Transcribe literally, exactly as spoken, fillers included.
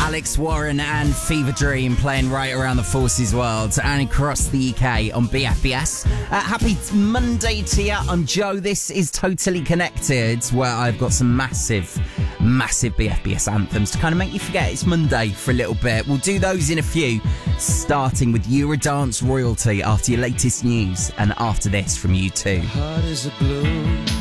Alex Warren and Fever Dream playing right around the Forces world and across the U K on B F B S. Uh, happy Monday to you. I'm Joe. This is Totally Connected, where I've got some massive, massive B F B S anthems to kind of make you forget it's Monday for a little bit. We'll do those in a few, starting with Eurodance Royalty after your latest news and after this from U two. Heart is a blue.